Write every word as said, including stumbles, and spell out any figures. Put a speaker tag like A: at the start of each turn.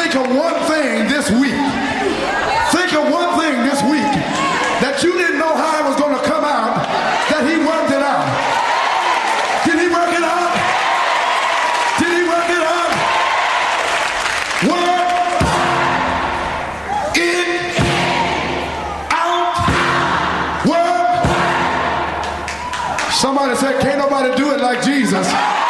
A: think of one thing this week. Think of one thing this week that you didn't know how it was going to come out, that he worked it out. Did he work it out? Did he work it out? Work it out. Work. Somebody said, can't nobody do it like Jesus.